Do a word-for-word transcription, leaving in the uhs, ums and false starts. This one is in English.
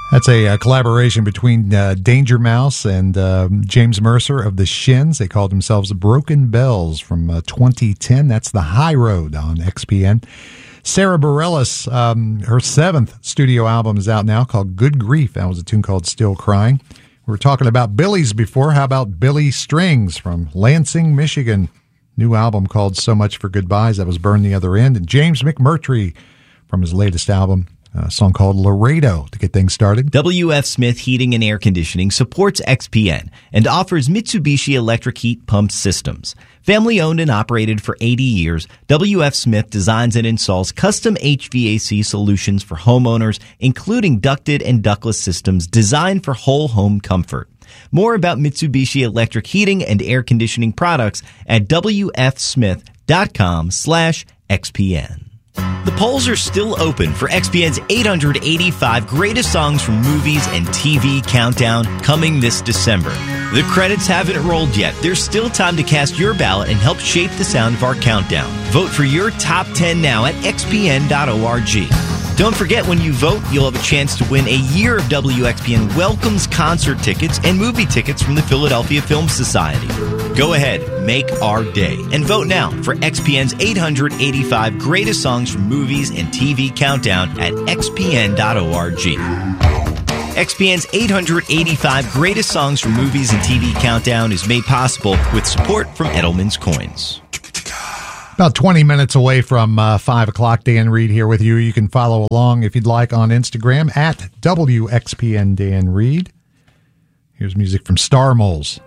That's a, uh collaboration between uh, Danger Mouse and uh, James Mercer of the Shins. They called themselves Broken Bells from uh, twenty ten. That's The High Road on X P N. Sarah Bareilles, um, her seventh studio album is out now called Good Grief. That was a tune called Still Crying. We were talking about Billy's before. How about Billy Strings from Lansing, Michigan? New album called So Much for Goodbyes. That was Burn the Other End. And James McMurtry from his latest album, a song called Laredo to get things started. W F Smith Heating and Air Conditioning supports X P N and offers Mitsubishi electric heat pump systems. Family owned and operated for eighty years, W F Smith designs and installs custom H V A C solutions for homeowners, including ducted and ductless systems designed for whole home comfort. More about Mitsubishi electric heating and air conditioning products at W F smith dot com slash X P N. The polls are still open for X P N's eight hundred eighty-five Greatest Songs from Movies and T V Countdown coming this December. The credits haven't rolled yet. There's still time to cast your ballot and help shape the sound of our countdown. Vote for your top ten now at x p n dot org. Don't forget, when you vote, you'll have a chance to win a year of W X P N Welcomes concert tickets and movie tickets from the Philadelphia Film Society. Go ahead, make our day, and vote now for X P N's eight hundred eighty-five Greatest Songs from Movies and T V Countdown at x p n dot org. X P N's eight hundred eighty-five Greatest Songs from Movies and T V Countdown is made possible with support from Edelman's Coins. About twenty minutes away from uh, five o'clock, Dan Reed here with you. You can follow along if you'd like on Instagram at W X P N Dan Reed. Here's music from Star Moles.